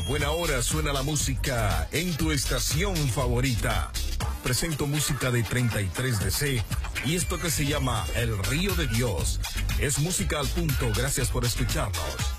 buena hora suena la música en tu estación favorita. Presento música de 33DC y esto que se llama El Río de Dios. Es música al punto, gracias por escucharnos.